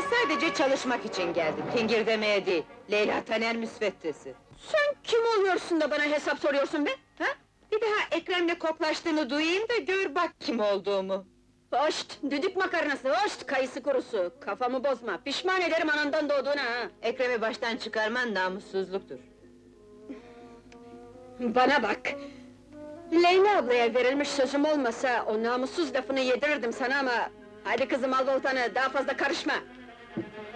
sadece çalışmak için geldim, fingir demeye değil. Leyla Taner müsveddesi. Sen kim oluyorsun da bana hesap soruyorsun be? Ha? Bir daha Ekrem'le koklaştığını duyayım da gör bak kim olduğumu. Hoşt, düdük makarnası, hoşt, kayısı kurusu! Kafamı bozma, pişman ederim anandan doğduğuna ha! Ekrem'i baştan çıkarman namussuzluktur. Bana bak! Leyla ablaya verilmiş sözüm olmasa, o namussuz lafını yedirirdim sana ama... Hadi kızım al voltanı, daha fazla karışma!